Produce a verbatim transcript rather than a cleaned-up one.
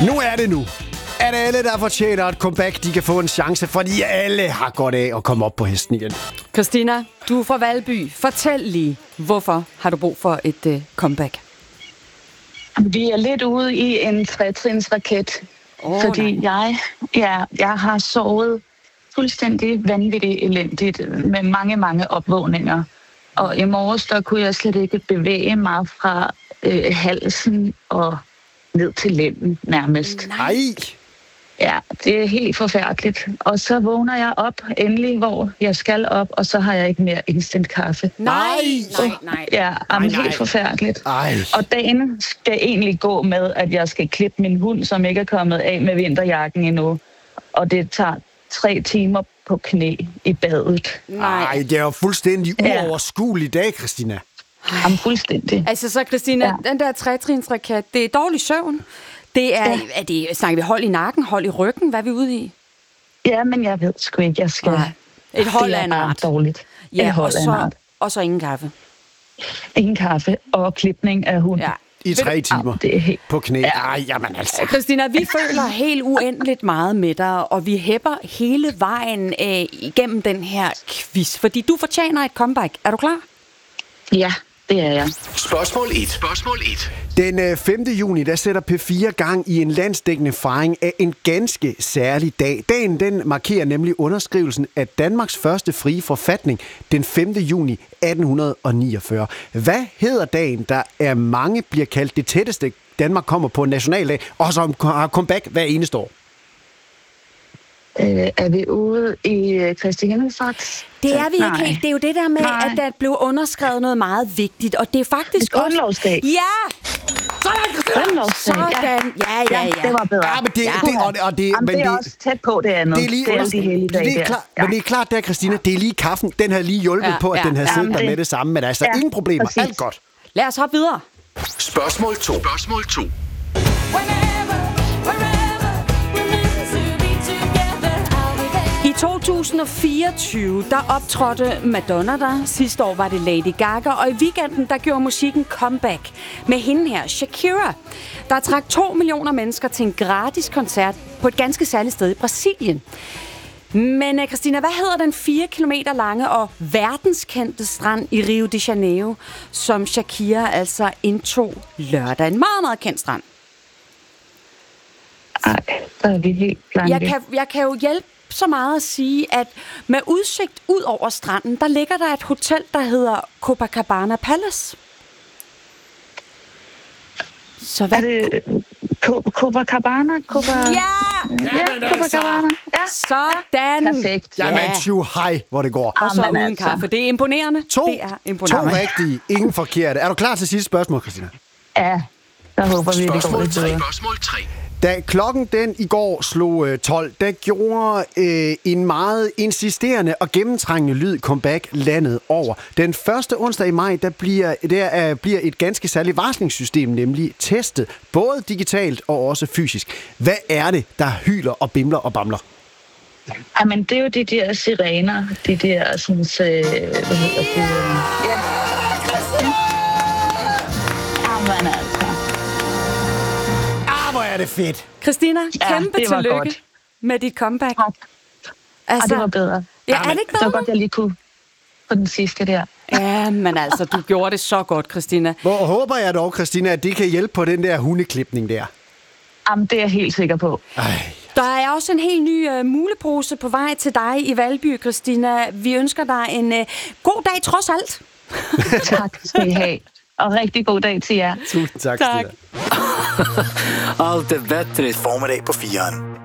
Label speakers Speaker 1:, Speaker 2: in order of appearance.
Speaker 1: Nu er det nu. At alle, der fortjener et comeback, de kan få en chance, fordi alle har godt af at komme op på hesten igen.
Speaker 2: Christina, du er fra Valby. Fortæl lige, hvorfor har du brug for et uh, comeback?
Speaker 3: Vi er lidt ude i en tretrinsraket, oh, fordi nej. jeg, ja, jeg har sovet fuldstændig vanvittigt elendigt med mange, mange opvågninger. Og i morges, der kunne jeg slet ikke bevæge mig fra øh, halsen og ned til lænden nærmest.
Speaker 1: Nej!
Speaker 3: Ja, det er helt forfærdeligt. Og så vågner jeg op endelig, hvor jeg skal op, og så har jeg ikke mere instant kaffe.
Speaker 2: Nej, nej, nej.
Speaker 3: Ja,
Speaker 1: nej,
Speaker 3: nej,
Speaker 1: nej.
Speaker 3: helt forfærdeligt.
Speaker 1: Ej.
Speaker 3: Og dagen skal egentlig gå med, at jeg skal klippe min hund, som ikke er kommet af med vinterjakken endnu. Og det tager tre timer på knæ i badet.
Speaker 1: Nej, det er jo fuldstændig uoverskuelig dag, Christina.
Speaker 3: Jamen, fuldstændig.
Speaker 2: Altså så, Christina, ja. Den der tretrinsraket, det er dårlig søvn. Det er, ja. er det, snakker vi hold i nakken, hold i ryggen? Hvad er vi ude i?
Speaker 3: Ja, men jeg ved sgu ikke, jeg skal...
Speaker 2: Nej. Et hold af en art.
Speaker 3: Det er dårligt.
Speaker 2: Ja,
Speaker 3: et hold
Speaker 2: og, så, og så ingen kaffe.
Speaker 3: Ingen kaffe og klipning af hunden. Ja.
Speaker 1: I tre timer
Speaker 3: det er helt...
Speaker 1: på knæ.
Speaker 3: Ja.
Speaker 1: Ej, jamen altså.
Speaker 2: Christina, vi føler helt uendeligt meget med dig, og vi hæpper hele vejen øh, igennem den her quiz, fordi du fortjener et comeback. Er du klar?
Speaker 3: Ja, det er jeg.
Speaker 4: Spørgsmål et. Spørgsmål et.
Speaker 1: Den femte juni, der sætter P fire gang i en landsdækkende fejring af en ganske særlig dag. Dagen den markerer nemlig underskrivelsen af Danmarks første frie forfatning den femte juni atten niogfyrre. Hvad hedder dagen, der af mange bliver kaldt det tætteste, Danmark kommer på en nationaldag, og som har comeback hver eneste år?
Speaker 3: Øh, er vi ude i Kristi Himmelfarts?
Speaker 2: Det er vi ikke helt. Det er jo det der med, Nej. at der blev underskrevet noget meget vigtigt, og det er faktisk
Speaker 3: også... Grundlovsdag.
Speaker 2: Ja! Sådan,
Speaker 3: Grundlovsdag.
Speaker 2: Sådan. Ja, ja, ja.
Speaker 3: ja. Det var bedre.
Speaker 1: Ja, men det, ja. det, og det, og det,
Speaker 3: Jamen,
Speaker 1: men
Speaker 3: det er
Speaker 1: det,
Speaker 3: også tæt på det andet.
Speaker 1: Det er lige,
Speaker 3: det er de hele dage
Speaker 1: det er klar, ja. Men det er klart der, Christina, det er lige kaffen. Den har lige hjulpet ja, på, at ja. den har siddet ja, der det... med det samme, men altså ja, ingen problemer. Præcis. Alt godt.
Speaker 2: Lad os hoppe videre.
Speaker 4: Spørgsmål to. Spørgsmål to.
Speaker 2: I to tusind fireogtyve, der optrådte Madonna der. Sidste år var det Lady Gaga, og i weekenden, der gjorde musikken comeback med hende her, Shakira. Der trak to millioner mennesker til en gratis koncert på et ganske særligt sted i Brasilien. Men Christina, hvad hedder den fire kilometer lange og verdenskendte strand i Rio de Janeiro, som Shakira altså indtog lørdag? En meget, meget kendt strand.
Speaker 3: Ej, der er vi helt blanke.
Speaker 2: Jeg kan, jeg kan jo hjælpe så meget at sige, at med udsigt ud over stranden, der ligger der et hotel, der hedder Copacabana Palace. Så hvad?
Speaker 3: Er det Copacabana? Copa...
Speaker 2: Ja!
Speaker 3: Ja, Copacabana. Ja.
Speaker 2: Sådan.
Speaker 3: Perfekt.
Speaker 1: Jamen, tju, hej, hvor det går.
Speaker 2: Og så
Speaker 3: Jamen,
Speaker 2: uden
Speaker 3: altså.
Speaker 2: kaffe. Det er imponerende.
Speaker 1: To,
Speaker 2: det er imponerende.
Speaker 1: to rigtige, ingen forkerte. Er du klar til sidste spørgsmål, Christina?
Speaker 3: Ja, der håber vi, det går
Speaker 4: Spørgsmål
Speaker 3: lidt
Speaker 4: tre.
Speaker 3: bedre.
Speaker 4: Spørgsmål tre.
Speaker 1: Da klokken den i går slog øh, tolv, der gjorde øh, en meget insisterende og gennemtrængende lyd comeback landet over. Den første onsdag i maj, der bliver, der, øh, bliver et ganske særligt varslingssystem nemlig testet, både digitalt og også fysisk. Hvad er det, der hyler og bimler og bamler?
Speaker 3: Jamen, det er jo de der sirener, de der sådan, øh, hvad hedder det? Ja. Jamen, altså.
Speaker 1: Hvor er det fedt.
Speaker 2: Christina,
Speaker 3: Ja,
Speaker 2: kæmpe
Speaker 3: det var
Speaker 2: tillykke
Speaker 3: godt.
Speaker 2: med dit comeback.
Speaker 3: Tak. Altså, og det var bedre.
Speaker 2: Ja, er det ikke
Speaker 3: det var
Speaker 2: bedre?
Speaker 3: godt, jeg lige kunne på den sidste der.
Speaker 2: Ja, men altså, du gjorde det så godt, Christina.
Speaker 1: Hvor håber jeg dog, Christina, at det kan hjælpe på den der hundeklipning der.
Speaker 3: Jamen, det er jeg helt sikker på.
Speaker 1: Ej.
Speaker 2: Der er også en helt ny uh, mulepose på vej til dig i Valby, Christina. Vi ønsker dig en uh, god dag trods alt.
Speaker 3: Tak skal I have. Og rigtig god dag til jer.
Speaker 1: Tusind tak,
Speaker 2: Tak.
Speaker 1: Christina.
Speaker 4: Allt är bättre. Formiddag på firen.